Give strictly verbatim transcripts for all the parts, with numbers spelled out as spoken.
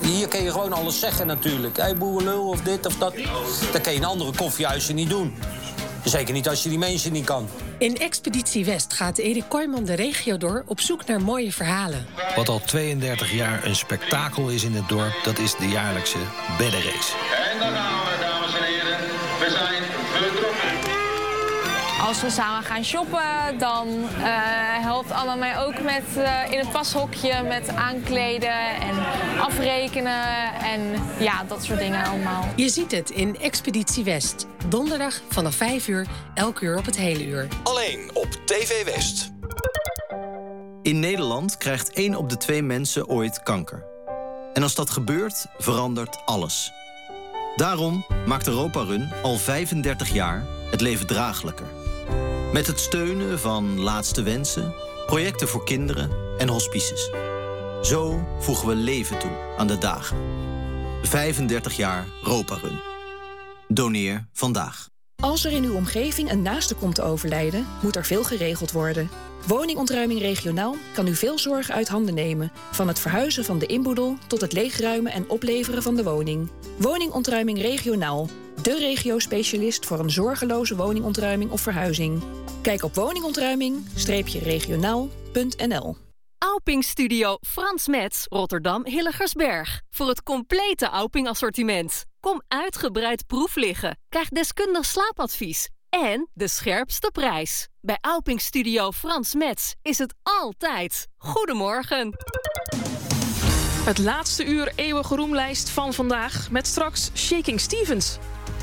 Hier kun je gewoon alles zeggen natuurlijk. Hé, hey, boerenlul of dit of dat. Dat kan je in andere koffiehuizen niet doen. Zeker niet als je die mensen niet kan. In Expeditie West gaat Erik Kooijman de regio door op zoek naar mooie verhalen. Wat al tweeëndertig jaar een spektakel is in het dorp, dat is de jaarlijkse beddenrace. En dan gaan we, dames en heren. We zijn vertrokken. Als we samen gaan shoppen, dan uh, helpt Anna mij ook met uh, in het pashokje met aankleden en afrekenen en ja, dat soort dingen allemaal. Je ziet het in Expeditie West. Donderdag vanaf vijf uur, elk uur op het hele uur. Alleen op T V West. In Nederland krijgt één op de twee mensen ooit kanker. En als dat gebeurt, verandert alles. Daarom maakt Europa Run al vijfendertig jaar het leven draaglijker. Met het steunen van Laatste Wensen, projecten voor kinderen en hospices. Zo voegen we leven toe aan de dagen. vijfendertig jaar Europa Run. Doneer vandaag. Als er in uw omgeving een naaste komt te overlijden, moet er veel geregeld worden. Woningontruiming regionaal kan u veel zorg uit handen nemen. Van het verhuizen van de inboedel tot het leegruimen en opleveren van de woning. Woningontruiming regionaal. De regio-specialist voor een zorgeloze woningontruiming of verhuizing. Kijk op woningontruiming regionaal punt n l. Auping Studio Frans Metz, Rotterdam Hillegersberg. Voor het complete Auping-assortiment. Kom uitgebreid proef liggen. Krijg deskundig slaapadvies. En de scherpste prijs. Bij Auping Studio Frans Metz is het altijd. Goedemorgen. Het laatste uur eeuwige roemlijst van vandaag. Met straks Shaking Stevens.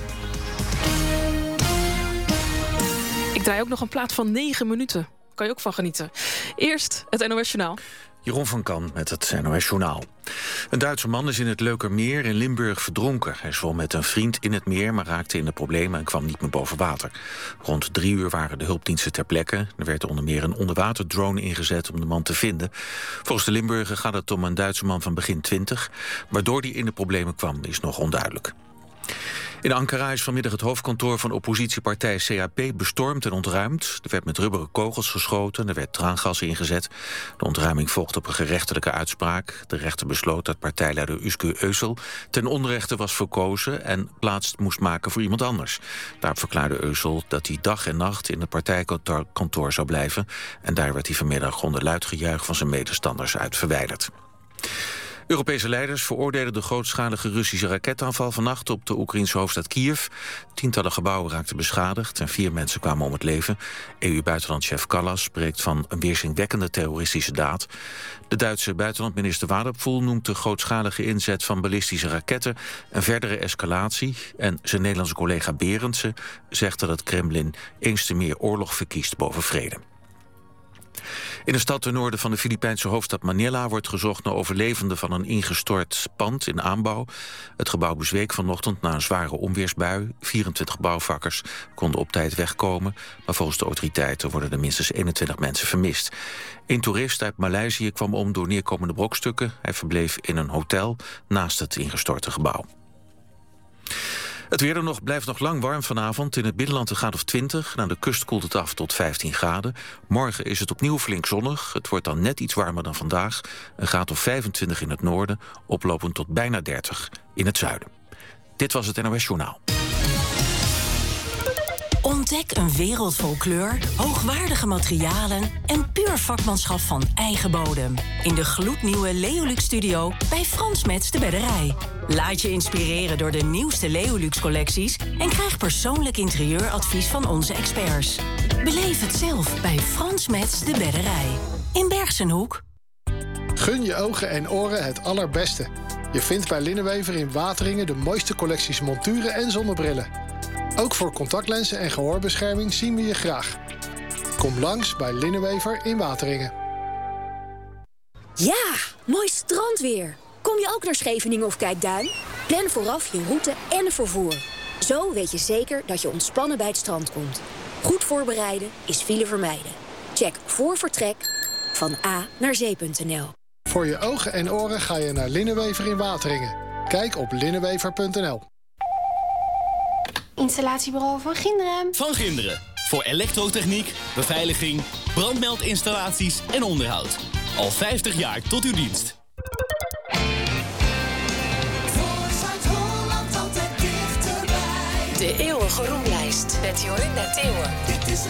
Ik draai ook nog een plaat van negen minuten. Kan je ook van genieten. Eerst het N O S Journaal. Jeroen van Kan met het N O S Journaal. Een Duitse man is in het Leukermeer in Limburg verdronken. Hij zwom met een vriend in het meer, maar raakte in de problemen en kwam niet meer boven water. Rond drie uur waren de hulpdiensten ter plekke. Er werd onder meer een onderwaterdrone ingezet om de man te vinden. Volgens de Limburger gaat het om een Duitse man van begin twintig. Waardoor hij in de problemen kwam, is nog onduidelijk. In Ankara is vanmiddag het hoofdkantoor van oppositiepartij C H P bestormd en ontruimd. Er werd met rubberen kogels geschoten, er werd traangas ingezet. De ontruiming volgde op een gerechtelijke uitspraak. De rechter besloot dat partijleider Özgür Özel ten onrechte was verkozen en plaats moest maken voor iemand anders. Daarop verklaarde Özel dat hij dag en nacht in het partijkantoor zou blijven. En daar werd hij vanmiddag onder luid gejuich van zijn medestanders uit verwijderd. Europese leiders veroordelen de grootschalige Russische raketaanval vannacht op de Oekraïnse hoofdstad Kiev. Tientallen gebouwen raakten beschadigd en vier mensen kwamen om het leven. E U-buitenlandchef Kallas spreekt van een weerzinwekkende terroristische daad. De Duitse buitenlandminister Waderpfuhl noemt de grootschalige inzet van ballistische raketten een verdere escalatie. En zijn Nederlandse collega Berendsen zegt dat het Kremlin eens te meer oorlog verkiest boven vrede. In de stad ten noorden van de Filipijnse hoofdstad Manila wordt gezocht naar overlevenden van een ingestort pand in aanbouw. Het gebouw bezweek vanochtend na een zware onweersbui. vierentwintig bouwvakkers konden op tijd wegkomen, maar volgens de autoriteiten worden er minstens eenentwintig mensen vermist. Een toerist uit Maleisië kwam om door neerkomende brokstukken. Hij verbleef in een hotel naast het ingestorte gebouw. Het weer er nog blijft nog lang warm vanavond. In het binnenland een graad of twintig. Naar de kust koelt het af tot vijftien graden. Morgen is het opnieuw flink zonnig. Het wordt dan net iets warmer dan vandaag. Een graad of vijfentwintig in het noorden. Oplopend tot bijna dertig in het zuiden. Dit was het N O S Journaal. Ontdek een wereld vol kleur, hoogwaardige materialen en puur vakmanschap van eigen bodem. In de gloednieuwe Leolux Studio bij Frans Metz de Bedderij. Laat je inspireren door de nieuwste Leolux-collecties en krijg persoonlijk interieuradvies van onze experts. Beleef het zelf bij Frans Metz de Bedderij. In Bergsenhoek. Gun je ogen en oren het allerbeste. Je vindt bij Linnenwever in Wateringen de mooiste collecties monturen en zonnebrillen. Ook voor contactlenzen en gehoorbescherming zien we je graag. Kom langs bij Linnenwever in Wateringen. Ja, mooi strandweer. Kom je ook naar Scheveningen of Kijkduin? Plan vooraf je route en vervoer. Zo weet je zeker dat je ontspannen bij het strand komt. Goed voorbereiden is file vermijden. Check voor vertrek van A naar zee punt n l. Voor je ogen en oren ga je naar Linnenwever in Wateringen. Kijk op linnenwever punt n l. Installatiebureau Van Ginderen. Van Ginderen. Voor elektrotechniek, beveiliging, brandmeldinstallaties en onderhoud. Al vijftig jaar tot uw dienst. De eeuwige roemlijst met Jorinda Theeuwen.